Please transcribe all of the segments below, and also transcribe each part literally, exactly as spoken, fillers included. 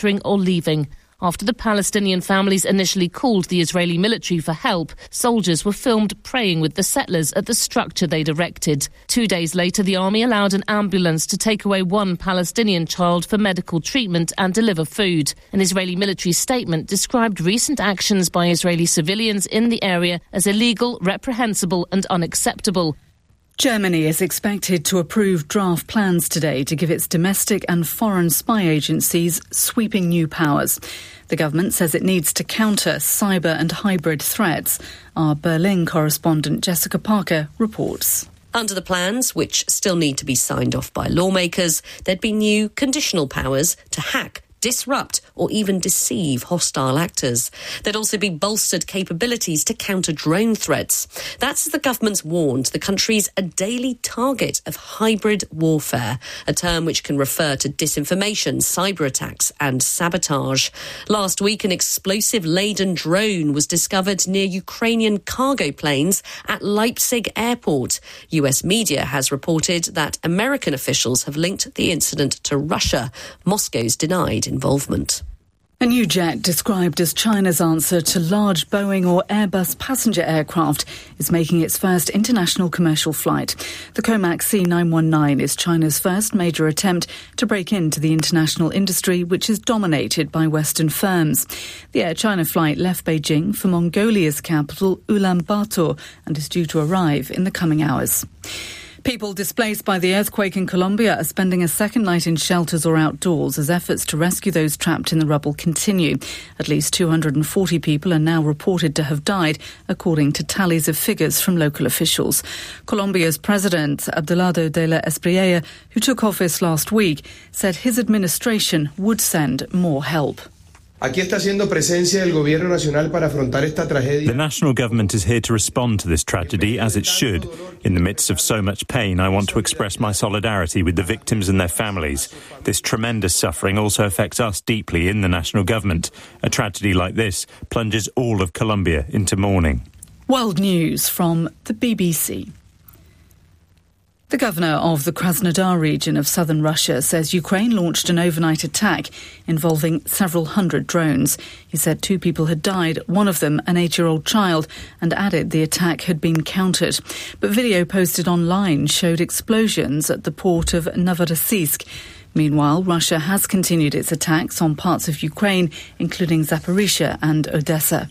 entering or leaving. After the Palestinian families initially called the Israeli military for help, soldiers were filmed praying with the settlers at the structure they'd erected. Two days later, the army allowed an ambulance to take away one Palestinian child for medical treatment and deliver food. An Israeli military statement described recent actions by Israeli civilians in the area as illegal, reprehensible and unacceptable. Germany is expected to approve draft plans today to give its domestic and foreign spy agencies sweeping new powers. The government says it needs to counter cyber and hybrid threats. Our Berlin correspondent Jessica Parker reports. Under the plans, which still need to be signed off by lawmakers, there'd be new conditional powers to hack, disrupt or even deceive hostile actors. There'd also be bolstered capabilities to counter drone threats. That's as the government's warned the country's a daily target of hybrid warfare, a term which can refer to disinformation, cyber attacks and sabotage. Last week, an explosive-laden drone was discovered near Ukrainian cargo planes at Leipzig airport. U S media has reported that American officials have linked the incident to Russia. Moscow's denied involvement. A new jet described as China's answer to large Boeing or Airbus passenger aircraft is making its first international commercial flight. The Comac C nine one nine is China's first major attempt to break into the international industry, which is dominated by Western firms. The Air China flight left Beijing for Mongolia's capital, Ulaanbaatar, and is due to arrive in the coming hours. People displaced by the earthquake in Colombia are spending a second night in shelters or outdoors as efforts to rescue those trapped in the rubble continue. At least two hundred forty people are now reported to have died, according to tallies of figures from local officials. Colombia's president, Abelardo de la Espriella, who took office last week, said his administration would send more help. The national government is here to respond to this tragedy as it should. In the midst of so much pain, I want to express my solidarity with the victims and their families. This tremendous suffering also affects us deeply in the national government. A tragedy like this plunges all of Colombia into mourning. World News from the B B C. The governor of the Krasnodar region of southern Russia says Ukraine launched an overnight attack involving several hundred drones. He said two people had died, one of them an eight-year-old child, and added the attack had been countered. But video posted online showed explosions at the port of Novorossiysk. Meanwhile, Russia has continued its attacks on parts of Ukraine, including Zaporizhzhia and Odessa.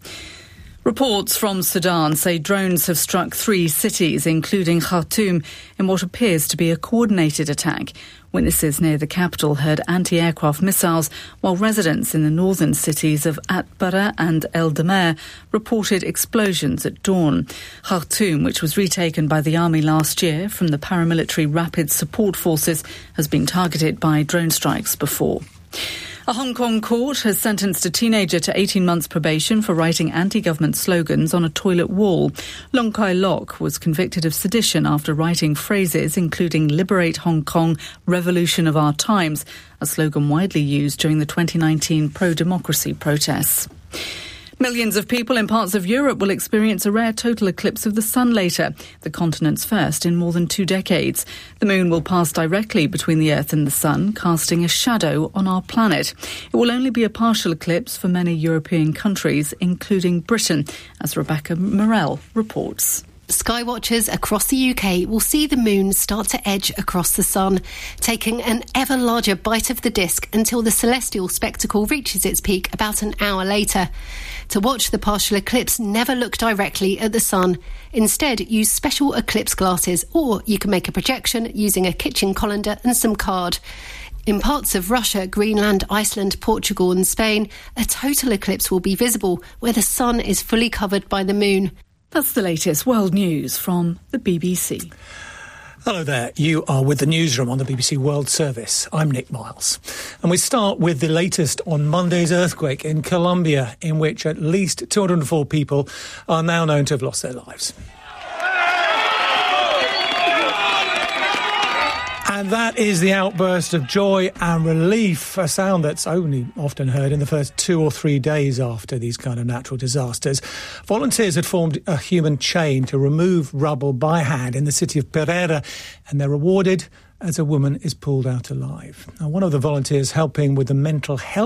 Reports from Sudan say drones have struck three cities, including Khartoum, in what appears to be a coordinated attack. Witnesses near the capital heard anti-aircraft missiles, while residents in the northern cities of Atbara and El Damer reported explosions at dawn. Khartoum, which was retaken by the army last year from the paramilitary Rapid Support Forces, has been targeted by drone strikes before. A Hong Kong court has sentenced a teenager to eighteen months probation for writing anti-government slogans on a toilet wall. Long Kai Lok was convicted of sedition after writing phrases including "Liberate Hong Kong, Revolution of Our Times," a slogan widely used during the twenty nineteen pro-democracy protests. Millions of people in parts of Europe will experience a rare total eclipse of the sun later, the continent's first in more than two decades. The moon will pass directly between the Earth and the sun, casting a shadow on our planet. It will only be a partial eclipse for many European countries, including Britain, as Rebecca Morell reports. Skywatchers across the U K will see the moon start to edge across the sun, taking an ever larger bite of the disk until the celestial spectacle reaches its peak about an hour later. To watch the partial eclipse, never look directly at the sun. Instead, use special eclipse glasses, or you can make a projection using a kitchen colander and some card. In parts of Russia, Greenland, Iceland, Portugal and Spain, a total eclipse will be visible where the sun is fully covered by the moon. That's the latest world news from the B B C. Hello there, you are with the newsroom on the B B C World Service. I'm Nick Miles. And we start with the latest on Monday's earthquake in Colombia, in which at least two hundred four people are now known to have lost their lives. And that is the outburst of joy and relief, a sound that's only often heard in the first two or three days after these kind of natural disasters. Volunteers had formed a human chain to remove rubble by hand in the city of Pereira, and they're rewarded as a woman is pulled out alive. Now, one of the volunteers helping with the mental health